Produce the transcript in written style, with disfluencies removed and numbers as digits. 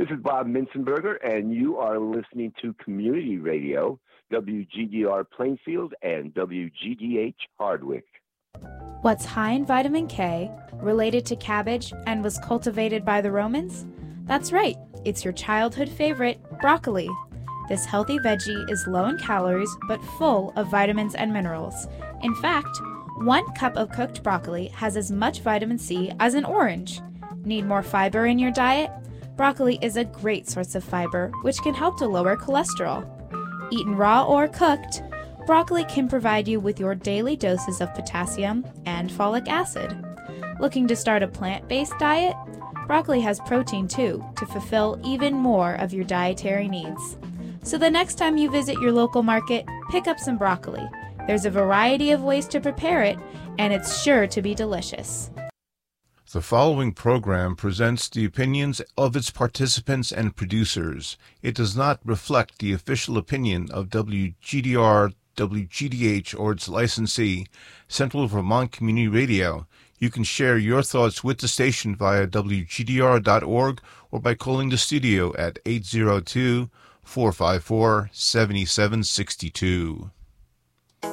This is Bob Minzenberger, and you are listening to Community Radio, WGDR Plainfield and WGDH Hardwick. What's high in vitamin K, related to cabbage, and was cultivated by the Romans? That's right, it's your childhood favorite, broccoli. This healthy veggie is low in calories, but full of vitamins and minerals. In fact, 1 cup of cooked broccoli has as much vitamin C as an orange. Need more fiber in your diet? Broccoli is a great source of fiber, which can help to lower cholesterol. Eaten raw or cooked, broccoli can provide you with your daily doses of potassium and folic acid. Looking to start a plant-based diet? Broccoli has protein too, to fulfill even more of your dietary needs. So the next time you visit your local market, pick up some broccoli. There's a variety of ways to prepare it, and it's sure to be delicious. The following program presents the opinions of its participants and producers. It does not reflect the official opinion of WGDR, WGDH, or its licensee, Central Vermont Community Radio. You can share your thoughts with the station via WGDR.org or by calling the studio at 802-454-7762.